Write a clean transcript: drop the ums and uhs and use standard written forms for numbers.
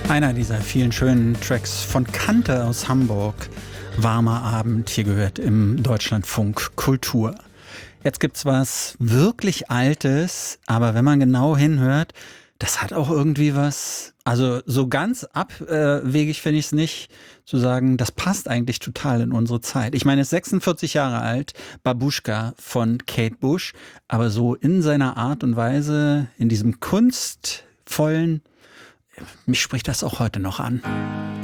Einer dieser vielen schönen Tracks von Kante aus Hamburg. Warmer Abend, hier gehört im Deutschlandfunk Kultur. Jetzt gibt's was wirklich Altes, aber wenn man genau hinhört, das hat auch irgendwie was, also so ganz abwegig finde ich es nicht, zu sagen, das passt eigentlich total in unsere Zeit. Ich meine, es ist 46 Jahre alt, Babuschka von Kate Bush, aber so in seiner Art und Weise, in diesem kunstvollen, mich spricht das auch heute noch an.